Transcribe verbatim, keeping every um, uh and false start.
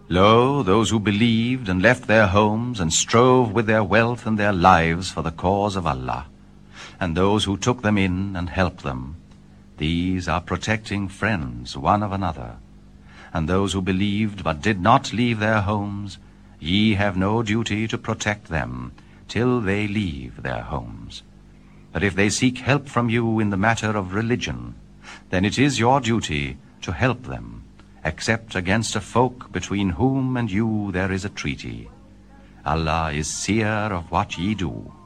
Lo, those who believed and left their homes and strove with their wealth and their lives for the cause of Allah, and those who took them in and helped them, these are protecting friends one of another. And those who believed but did not leave their homes, ye have no duty to protect them till they leave their homes. But if they seek help from you in the matter of religion, then it is your duty to help them, except against a folk between whom and you there is a treaty. Allah is seer of what ye do.